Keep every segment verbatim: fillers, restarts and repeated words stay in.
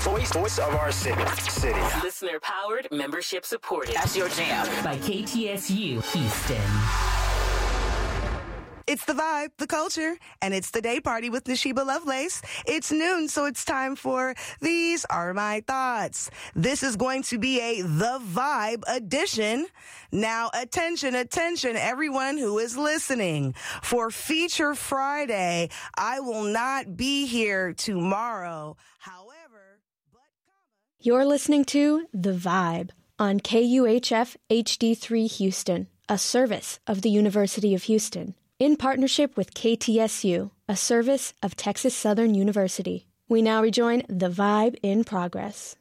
Voice, voice of our city. City. Listener powered, membership supported. That's your jam. By K T S U Houston. It's the vibe, the culture, and it's the day party with Nashiba Lovelace. It's noon, so it's time for These Are My Thoughts. This is going to be a The Vibe edition. Now, attention, attention, everyone who is listening. For Feature Friday, I will not be here tomorrow. However, but... You're listening to The Vibe on K U H F H D three Houston, a service of the University of Houston. In partnership with K T S U, a service of Texas Southern University. We now rejoin The Vibe in progress.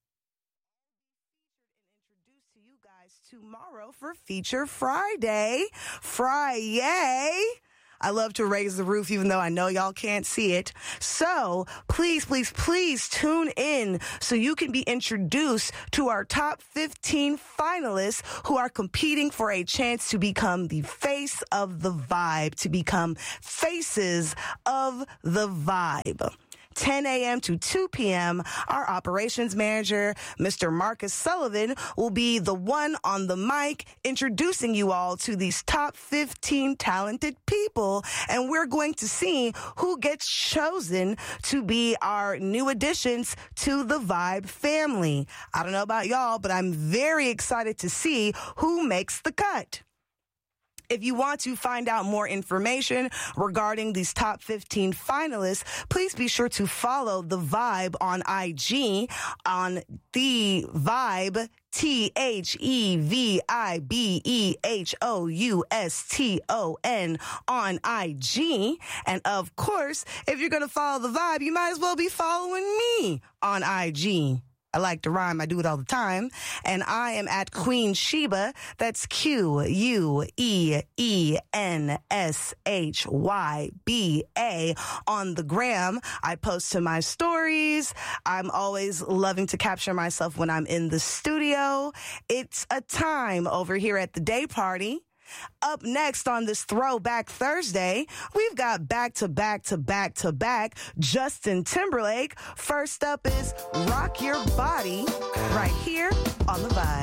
Introduce to you guys tomorrow for Feature Friday. Friday. I love to raise the roof, even though I know y'all can't see it. So please, please, please tune in so you can be introduced to our top fifteen finalists who are competing for a chance to become the face of the vibe, to become faces of the vibe. ten a.m. to two p.m., our operations manager, Mister Marcus Sullivan, will be the one on the mic introducing you all to these top fifteen talented people, and we're going to see who gets chosen to be our new additions to the Vibe family. I don't know about y'all, but I'm very excited to see who makes the cut. If you want to find out more information regarding these top fifteen finalists, please be sure to follow The Vibe on I G on The Vibe, T H E V I B E H O U S T O N on I G. And of course, if you're going to follow The Vibe, you might as well be following me on I G. I like to rhyme. I do it all the time. And I am at Queen Sheba. That's Q U E E N S H Y B A on the gram. I post to my stories. I'm always loving to capture myself when I'm in the studio. It's a time over here at the day party. Up next on this Throwback Thursday, we've got back to back to back to back Justin Timberlake. First up is Rock Your Body right here on The Vibe.